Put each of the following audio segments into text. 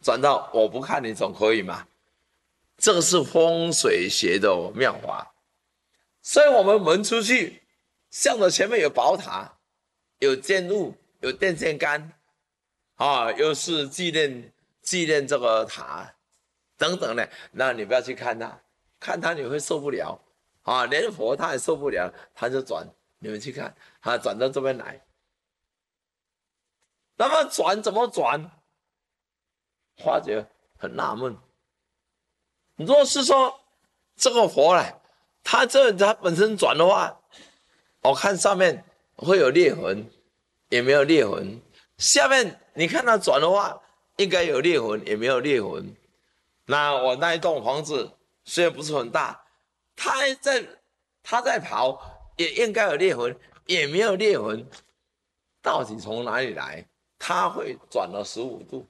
转到我不看你总可以嘛？这个是风水学的妙法。所以我们门出去，向着前面有宝塔，有建物，有电线杆，又是纪念这个塔等等的，那你不要去看它，看它你会受不了连佛他也受不了，他就转，你们去看，转到这边来。那么转怎么转？发觉很纳闷。你若是说这个佛呢，它本身转的话，我看上面会有裂痕，也没有裂痕。下面你看它转的话，应该有裂痕，也没有裂痕。那我那一栋房子虽然不是很大，它在跑，也应该有裂痕，也没有裂痕。到底从哪里来？它会转了15度，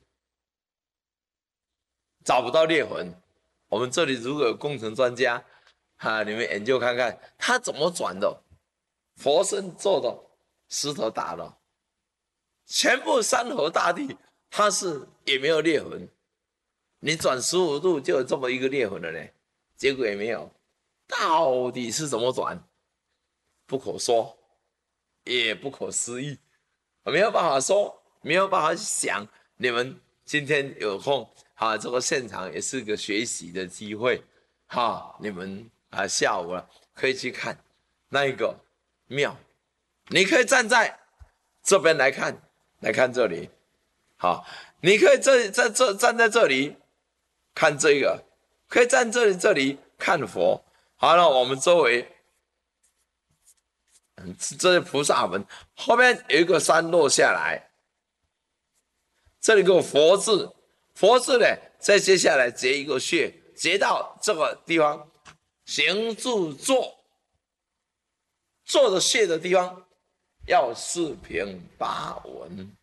找不到裂痕。我们这里如果有工程专家，你们研究看看，它怎么转的？佛身做的，石头打的，全部山河大地，它是也没有裂痕。你转15度就有这么一个裂痕了呢，结果也没有。到底是怎么转？不可说，也不可思议，没有办法说，没有办法想。你们今天有空这个现场也是个学习的机会你们下午可以去看那一个庙，你可以站在这边来看这里，你可以站在这里看这个，可以站这里看佛。好了，我们周围这是菩萨门，后面有一个山落下来，这里有个佛字，佛字呢，再接下来结一个穴，结到这个地方，行住坐的穴的地方要四平八稳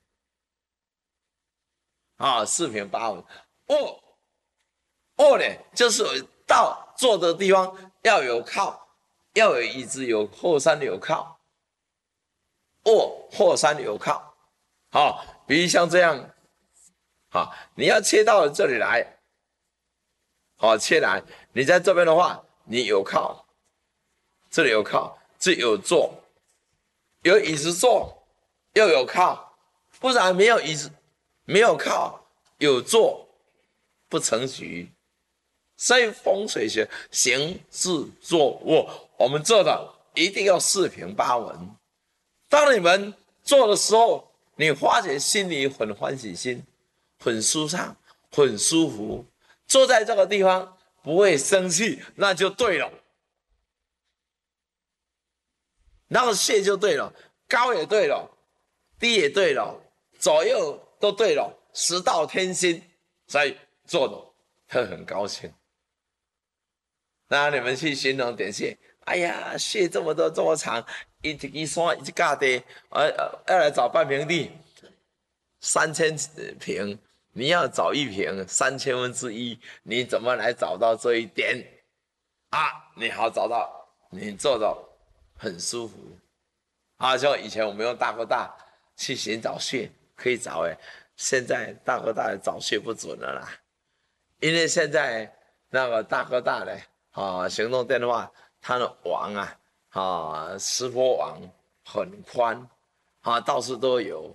四平八稳。卧呢，就是到坐的地方要有靠，要有椅子，有后山有靠。卧后山有靠，比如像这样，你要切到这里来，切来，你在这边的话，你有靠，这里有靠，这有坐，有椅子坐，又有靠，不然没有椅子，没有靠，有坐，不成局。所以风水学行住坐卧，我们做的一定要四平八稳。当你们做的时候，你发觉心里很欢喜心，很舒畅，很舒服，坐在这个地方不会生气，那就对了，那个穴就对了，高也对了，低也对了，左右都对了，10道天心，所以做的会很高兴。那你们去形容点穴，哎呀，穴这么多这么长，一山一架地，要来找半平地，3000平，你要找1平，1/3000，你怎么来找到这一点你好找到，你做的很舒服像以前我们用大哥大去寻找穴，可以找现在大哥大找穴不准了啦，因为现在那个大哥大的行动电话，它的网直播网很宽到处都有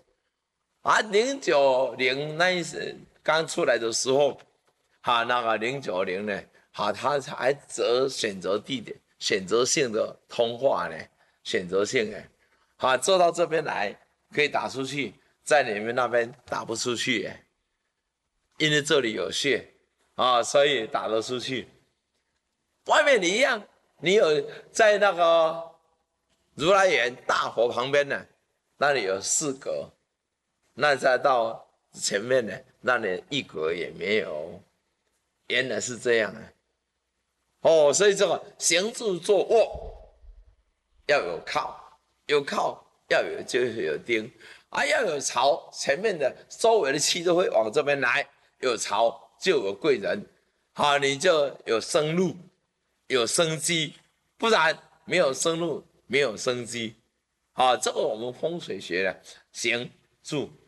090那一时刚出来的时候那个090呢它还选择地点，选择性的通话呢，选择性做到这边来可以打出去，在你们那边打不出去因为这里有穴所以打得出去。外面你一样，你有在那个如来园大佛旁边呢，那里有4格，那再到前面呢，那里1格也没有，原来是这样所以这个行住坐卧要有靠，有靠要有就是有钉要有巢，前面的周围的气都会往这边来，有巢就有贵人你就有生路，有生机，不然没有生路，没有生机这个我们风水学的行住